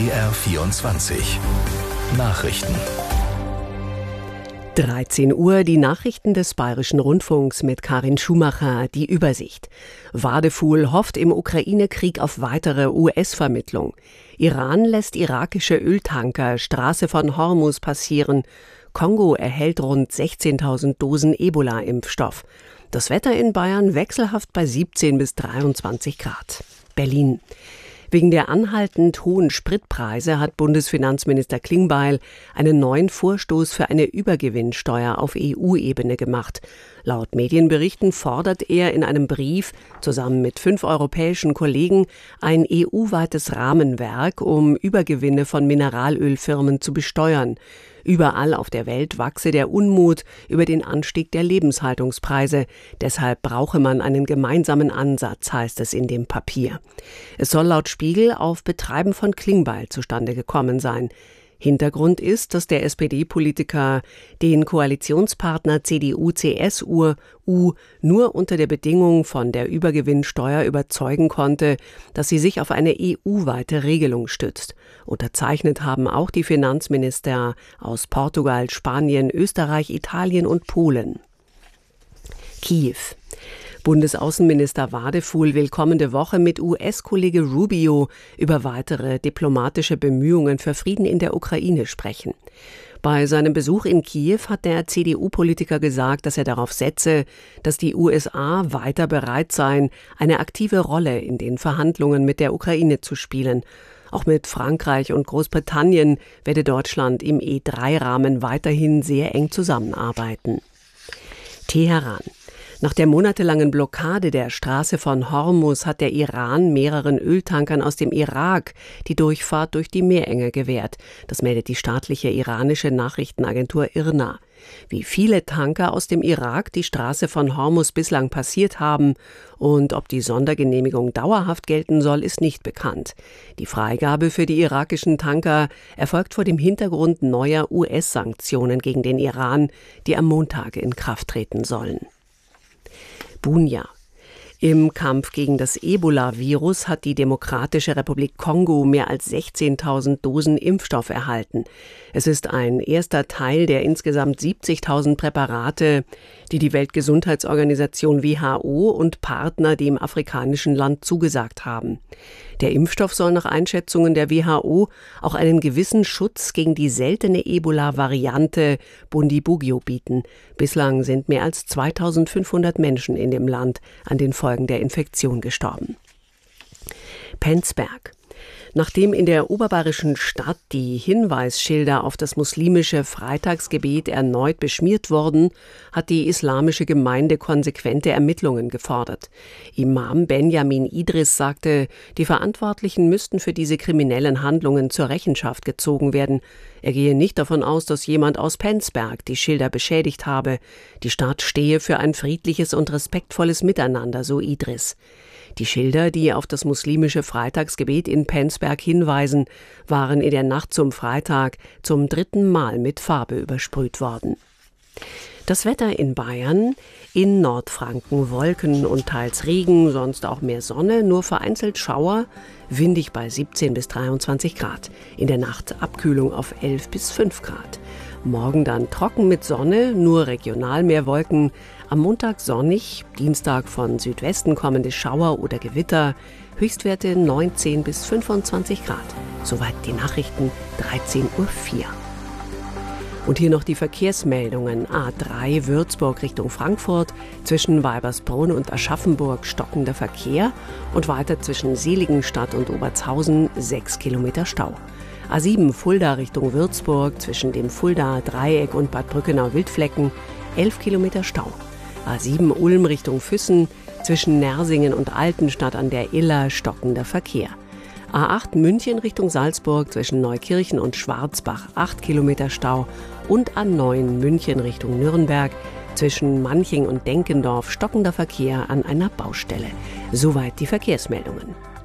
BR24 Nachrichten. 13 Uhr, die Nachrichten des Bayerischen Rundfunks mit Karin Schumacher, die Übersicht. Wadefuhl hofft im Ukraine-Krieg auf weitere US-Vermittlung. Iran lässt irakische Öltanker Straße von Hormuz passieren. Kongo erhält rund 16.000 Dosen Ebola-Impfstoff. Das Wetter in Bayern wechselhaft bei 17 bis 23 Grad. Berlin. Wegen der anhaltend hohen Spritpreise hat Bundesfinanzminister Klingbeil einen neuen Vorstoß für eine Übergewinnsteuer auf EU-Ebene gemacht. Laut Medienberichten fordert er in einem Brief zusammen mit 5 europäischen Kollegen ein EU-weites Rahmenwerk, um Übergewinne von Mineralölfirmen zu besteuern. Überall auf der Welt wachse der Unmut über den Anstieg der Lebenshaltungspreise. Deshalb brauche man einen gemeinsamen Ansatz, heißt es in dem Papier. Es soll laut Spiegel auf Betreiben von Klingbeil zustande gekommen sein. Hintergrund ist, dass der SPD-Politiker den Koalitionspartner CDU-CSU nur unter der Bedingung von der Übergewinnsteuer überzeugen konnte, dass sie sich auf eine EU-weite Regelung stützt. Unterzeichnet haben auch die Finanzminister aus Portugal, Spanien, Österreich, Italien und Polen. Kiew. Bundesaußenminister Wadefuhl will kommende Woche mit US-Kollege Rubio über weitere diplomatische Bemühungen für Frieden in der Ukraine sprechen. Bei seinem Besuch in Kiew hat der CDU-Politiker gesagt, dass er darauf setze, dass die USA weiter bereit seien, eine aktive Rolle in den Verhandlungen mit der Ukraine zu spielen. Auch mit Frankreich und Großbritannien werde Deutschland im E3-Rahmen weiterhin sehr eng zusammenarbeiten. Teheran. Nach der monatelangen Blockade der Straße von Hormuz hat der Iran mehreren Öltankern aus dem Irak die Durchfahrt durch die Meerenge gewährt. Das meldet die staatliche iranische Nachrichtenagentur IRNA. Wie viele Tanker aus dem Irak die Straße von Hormuz bislang passiert haben und ob die Sondergenehmigung dauerhaft gelten soll, ist nicht bekannt. Die Freigabe für die irakischen Tanker erfolgt vor dem Hintergrund neuer US-Sanktionen gegen den Iran, die am Montag in Kraft treten sollen. Bunia. Im Kampf gegen das Ebola-Virus hat die Demokratische Republik Kongo mehr als 16.000 Dosen Impfstoff erhalten. Es ist ein erster Teil der insgesamt 70.000 Präparate, die die Weltgesundheitsorganisation WHO und Partner dem afrikanischen Land zugesagt haben. Der Impfstoff soll nach Einschätzungen der WHO auch einen gewissen Schutz gegen die seltene Ebola-Variante Bundibugyo bieten. Bislang sind mehr als 2.500 Menschen in dem Land an den Folgen der Infektion gestorben. Penzberg. Nachdem in der oberbayerischen Stadt die Hinweisschilder auf das muslimische Freitagsgebet erneut beschmiert wurden, hat die islamische Gemeinde konsequente Ermittlungen gefordert. Imam Benjamin Idris sagte, die Verantwortlichen müssten für diese kriminellen Handlungen zur Rechenschaft gezogen werden. Er gehe nicht davon aus, dass jemand aus Penzberg die Schilder beschädigt habe. Die Stadt stehe für ein friedliches und respektvolles Miteinander, so Idris. Die Schilder, die auf das muslimische Freitagsgebet in Penzberg hinweisen, waren in der Nacht zum Freitag zum 3. Mal mit Farbe übersprüht worden. Das Wetter in Bayern: in Nordfranken Wolken und teils Regen, sonst auch mehr Sonne, nur vereinzelt Schauer, windig bei 17 bis 23 Grad. In der Nacht Abkühlung auf 11 bis 5 Grad. Morgen dann trocken mit Sonne, nur regional mehr Wolken. Am Montag sonnig, Dienstag von Südwesten kommende Schauer oder Gewitter. Höchstwerte 19 bis 25 Grad. Soweit die Nachrichten, 13:04 Uhr. Und hier noch die Verkehrsmeldungen. A3 Würzburg Richtung Frankfurt, zwischen Weibersbrunn und Aschaffenburg stockender Verkehr und weiter zwischen Seligenstadt und Obertshausen 6 Kilometer Stau. A7 Fulda Richtung Würzburg, zwischen dem Fuldaer Dreieck und Bad Brückenau-Wildflecken 11 Kilometer Stau. A7 Ulm Richtung Füssen, zwischen Nersingen und Altenstadt an der Iller stockender Verkehr. A8 München Richtung Salzburg, zwischen Neukirchen und Schwarzbach 8 Kilometer Stau und A9 München Richtung Nürnberg, zwischen Manching und Denkendorf stockender Verkehr an einer Baustelle. Soweit die Verkehrsmeldungen.